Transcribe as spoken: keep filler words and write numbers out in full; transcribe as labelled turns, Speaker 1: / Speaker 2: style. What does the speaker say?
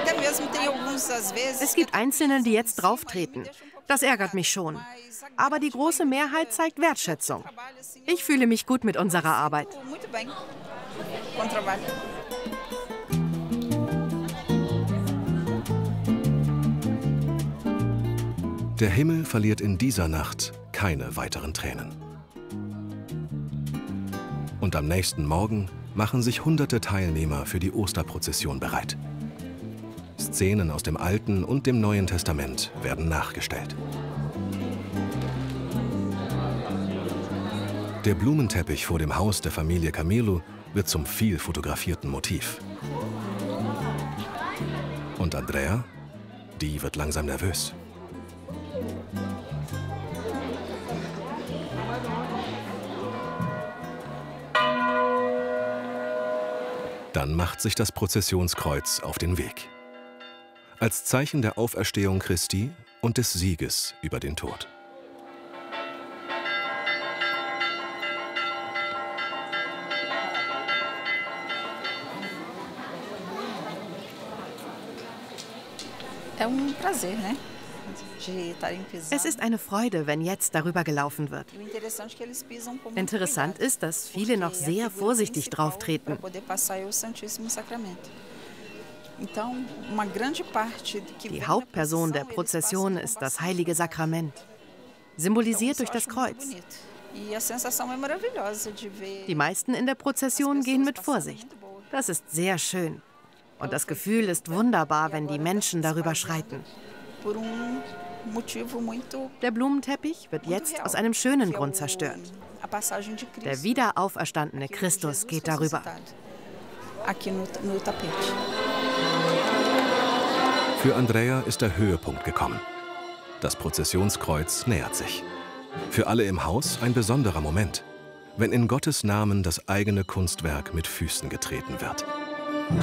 Speaker 1: Es gibt Einzelne, die jetzt drauftreten. Das ärgert mich schon. Aber die große Mehrheit zeigt Wertschätzung. Ich fühle mich gut mit unserer Arbeit.
Speaker 2: Der Himmel verliert in dieser Nacht keine weiteren Tränen. Und am nächsten Morgen machen sich hunderte Teilnehmer für die Osterprozession bereit. Szenen aus dem Alten und dem Neuen Testament werden nachgestellt. Der Blumenteppich vor dem Haus der Familie Camilo wird zum viel fotografierten Motiv. Und Andrea, die wird langsam nervös. Dann macht sich das Prozessionskreuz auf den Weg. Als Zeichen der Auferstehung Christi und des Sieges über den Tod.
Speaker 1: Es ist eine Freude, wenn jetzt darüber gelaufen wird. Interessant ist, dass viele noch sehr vorsichtig drauftreten. Die Hauptperson der Prozession ist das Heilige Sakrament, symbolisiert durch das Kreuz. Die meisten in der Prozession gehen mit Vorsicht. Das ist sehr schön. Und das Gefühl ist wunderbar, wenn die Menschen darüber schreiten. Der Blumenteppich wird jetzt aus einem schönen Grund zerstört. Der wiederauferstandene Christus geht darüber.
Speaker 2: Für Andrea ist der Höhepunkt gekommen. Das Prozessionskreuz nähert sich. Für alle im Haus ein besonderer Moment, wenn in Gottes Namen das eigene Kunstwerk mit Füßen getreten wird.